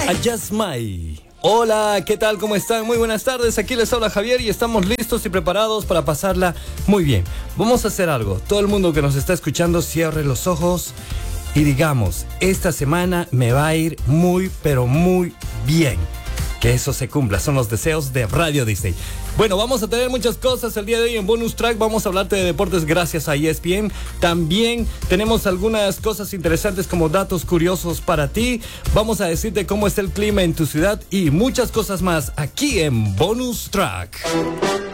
Just My. Hola, ¿qué tal? ¿Cómo están? Muy buenas tardes, aquí les habla Javier y estamos listos y preparados para pasarla muy bien. Vamos a hacer algo, todo el mundo que nos está escuchando cierre los ojos y digamos, esta semana me va a ir muy, pero muy bien. Que eso se cumpla, son los deseos de Radio Disney. Bueno, vamos a tener muchas cosas el día de hoy en Bonus Track. Vamos a hablarte de deportes gracias a ESPN. También tenemos algunas cosas interesantes como datos curiosos para ti. Vamos a decirte cómo está el clima en tu ciudad y muchas cosas más aquí en Bonus Track.